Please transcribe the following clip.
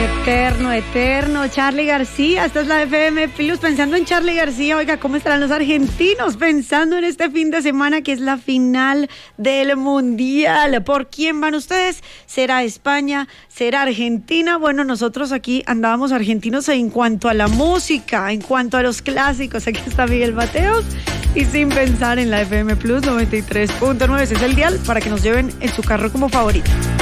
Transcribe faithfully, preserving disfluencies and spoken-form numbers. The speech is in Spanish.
Eterno, eterno, Charly García, esta es la F M Plus, pensando en Charly García, oiga, ¿cómo estarán los argentinos? Pensando en este fin de semana que es la final del Mundial, ¿por quién van ustedes? ¿Será España? ¿Será Argentina? Bueno, nosotros aquí andábamos argentinos en cuanto a la música, en cuanto a los clásicos, aquí está Miguel Mateos, y sin pensar en la F M Plus noventa y tres punto nueve, ese es el dial para que nos lleven en su carro como favorito.